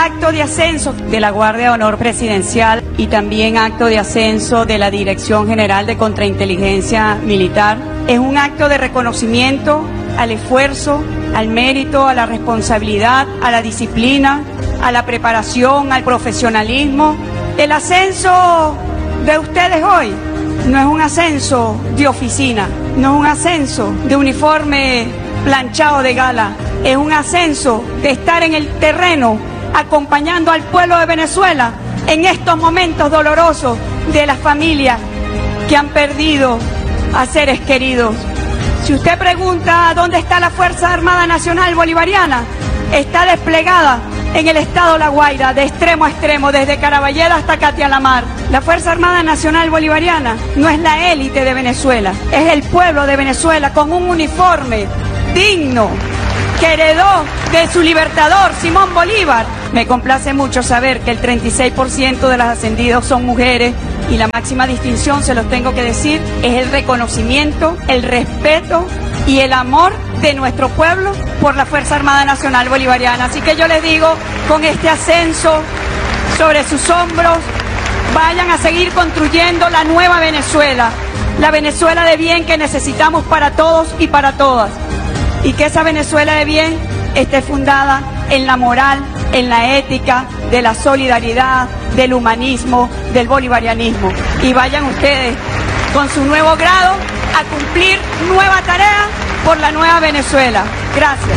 acto de ascenso de la Guardia de Honor Presidencial y también acto de ascenso de la Dirección General de Contrainteligencia Militar es un acto de reconocimiento al esfuerzo, al mérito, a la responsabilidad, a la disciplina, a la preparación, al profesionalismo. El ascenso de ustedes hoy no es un ascenso de oficina, no es un ascenso de uniforme planchado de gala, es un ascenso de estar en el terreno acompañando al pueblo de Venezuela en estos momentos dolorosos de las familias que han perdido a seres queridos. Si usted pregunta dónde está la Fuerza Armada Nacional Bolivariana, está desplegada en el estado La Guaira, de extremo a extremo, desde Caraballeda hasta Catialamar. La Fuerza Armada Nacional Bolivariana no es la élite de Venezuela, es el pueblo de Venezuela con un uniforme digno que heredó de su libertador Simón Bolívar. Me complace mucho saber que el 36% de las ascendidas son mujeres y la máxima distinción, se los tengo que decir, es el reconocimiento, el respeto y el amor de nuestro pueblo por la Fuerza Armada Nacional Bolivariana. Así que yo les digo, con este ascenso sobre sus hombros, vayan a seguir construyendo la nueva Venezuela, la Venezuela de bien que necesitamos para todos y para todas. Y que esa Venezuela de bien esté fundada en la moral, en la ética, de la solidaridad, del humanismo, del bolivarianismo. Y vayan ustedes con su nuevo grado a cumplir nueva tarea por la nueva Venezuela. Gracias.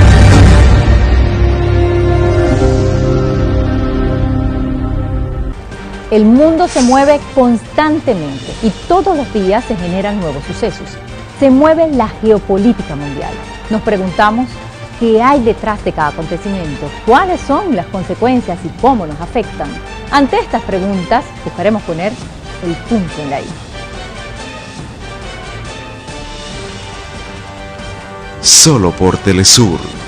El mundo se mueve constantemente y todos los días se generan nuevos sucesos. Se mueve la geopolítica mundial. Nos preguntamos qué hay detrás de cada acontecimiento, cuáles son las consecuencias y cómo nos afectan. Ante estas preguntas, buscaremos poner el punto en la I. Solo por Telesur.